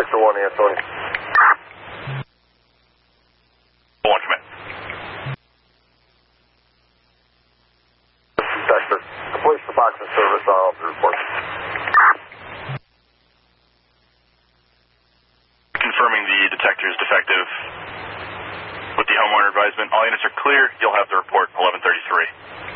Delta 1, Anthony. 1, come in. Dexter, complete the box and service on the report. Confirming the detector is defective. With the homeowner advisement, all units are clear. You'll have the report 11:33.